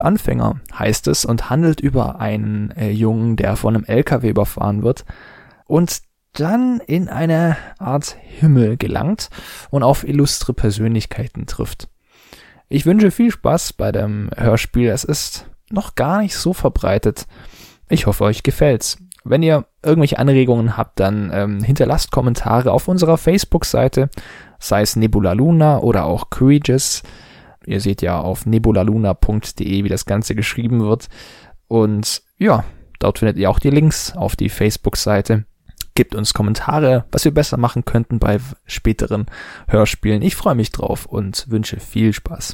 Anfänger, heißt es, und handelt über einen Jungen, der von einem LKW überfahren wird und dann in eine Art Himmel gelangt und auf illustre Persönlichkeiten trifft. Ich wünsche viel Spaß bei dem Hörspiel. Es ist noch gar nicht so verbreitet. Ich hoffe, euch gefällt's. Wenn ihr irgendwelche Anregungen habt, dann hinterlasst Kommentare auf unserer Facebook-Seite, sei es Nebula Luna oder auch Courageous. Ihr seht ja auf nebulaluna.de, wie das Ganze geschrieben wird. Und ja, dort findet ihr auch die Links auf die Facebook-Seite. Gebt uns Kommentare, was wir besser machen könnten bei späteren Hörspielen. Ich freue mich drauf und wünsche viel Spaß.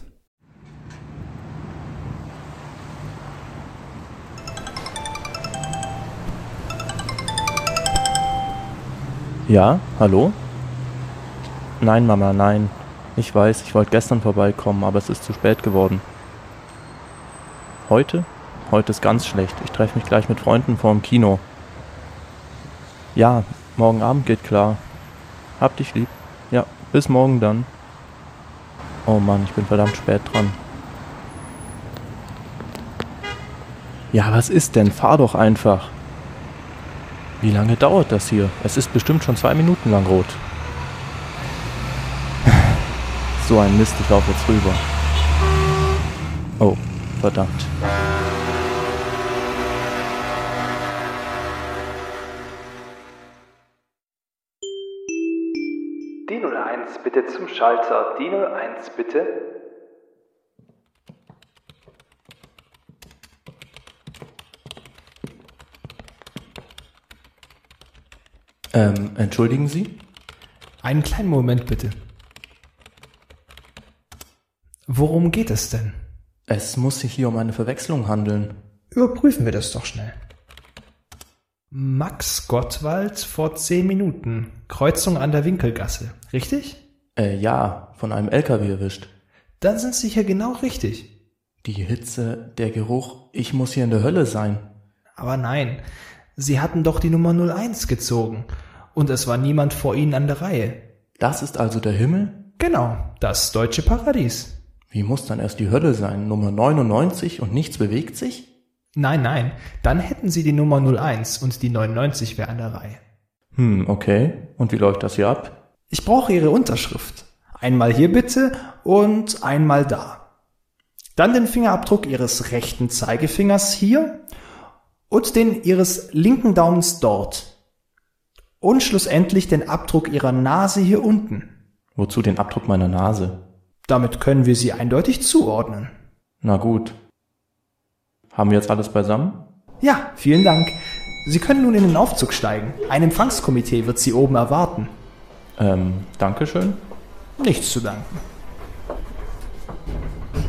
Ja, hallo? Nein, Mama, nein. Ich weiß, ich wollte gestern vorbeikommen, aber es ist zu spät geworden. Heute? Heute ist ganz schlecht. Ich treffe mich gleich mit Freunden vorm Kino. Ja, morgen Abend geht klar. Hab dich lieb. Ja, bis morgen dann. Oh Mann, ich bin verdammt spät dran. Ja, was ist denn? Fahr doch einfach. Wie lange dauert das hier? Es ist bestimmt schon 2 Minuten lang rot. So ein Mist, ich laufe jetzt rüber. Oh, verdammt. Die 01 bitte zum Schalter. Die 01 bitte. Entschuldigen Sie? Einen kleinen Moment bitte. Worum geht es denn? Es muss sich hier um eine Verwechslung handeln. Überprüfen wir das doch schnell. Max Gottwald vor 10 Minuten. Kreuzung an der Winkelgasse. Richtig? Ja, von einem LKW erwischt. Dann sind Sie hier genau richtig. Die Hitze, der Geruch, ich muss hier in der Hölle sein. Aber nein, Sie hatten doch die Nummer 01 gezogen. Und es war niemand vor Ihnen an der Reihe. Das ist also der Himmel? Genau, das deutsche Paradies. Wie muss dann erst die Hölle sein? Nummer 99 und nichts bewegt sich? Nein, dann hätten Sie die Nummer 01 und die 99 wäre an der Reihe. Okay. Und wie läuft das hier ab? Ich brauche Ihre Unterschrift. Einmal hier bitte und einmal da. Dann den Fingerabdruck Ihres rechten Zeigefingers hier und den Ihres linken Daumens dort. Und schlussendlich den Abdruck Ihrer Nase hier unten. Wozu den Abdruck meiner Nase? Damit können wir Sie eindeutig zuordnen. Na gut. Haben wir jetzt alles beisammen? Ja, vielen Dank. Sie können nun in den Aufzug steigen. Ein Empfangskomitee wird Sie oben erwarten. Dankeschön. Nichts zu danken.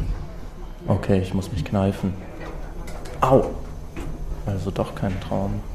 Okay, ich muss mich kneifen. Au! Also doch kein Traum.